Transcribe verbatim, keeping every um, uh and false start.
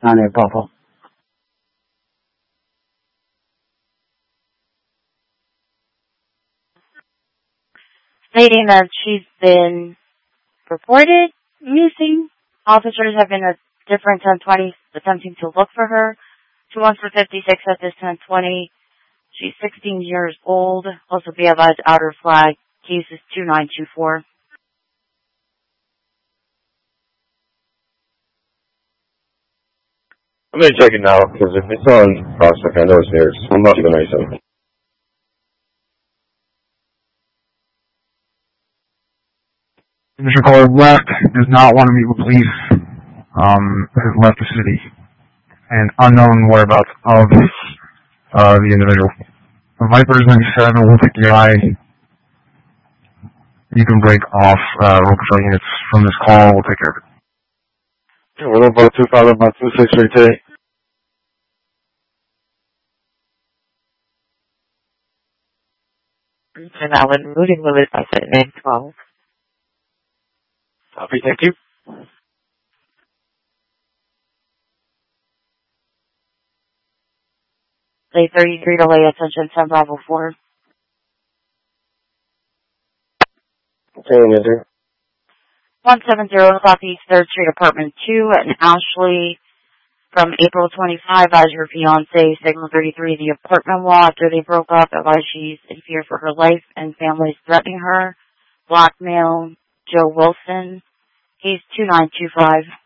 on a bubble. Stating that she's been reported missing. Officers have been at different ten twenty attempting to look for her. She wants for fifty-six at this ten twenty. She's sixteen years old. Also be advised outer flag. Case is two nine two four. I'm going to check it now, because if it's on Prospect, I know it's there. I'm not even nice. Mister Caller left, does not want to meet with police, um, has left the city, and unknown whereabouts of uh, the individual. Vipers ninety-seven will take the eye. You can break off uh, roll control units from this call, we'll take care of it. Yeah, we're about two five about two six right today. And Alan Mooding will advise at nine twelve. Copy, thank you. Day thirty-three delay, attention ten Bravo four. Okay, Mister one seven zero Southeast third Street, Apartment two, in Ashley, from April twenty-fifth, as your fiancé, Signal thirty-three, the apartment wall after they broke up, advised she's in fear for her life and families threatening her. Blackmail, Joe Wilson, case two nine two five.